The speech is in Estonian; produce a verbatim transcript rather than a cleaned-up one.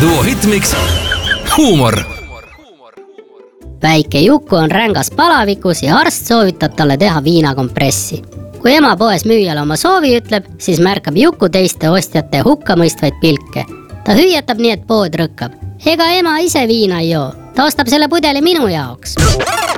Duo Hitmix huumor. Väike Juku on rängas palavikus ja arst soovitab talle teha viinakompressi. Kui ema poes müüjale oma soovi ütleb, siis märkab Juku teiste ostjate hukkamõistvaid pilke. Ta hüüatab nii, et pood rõkkab. Ega ema ise viina ei joo. Ta ostab selle pudeli minu jaoks.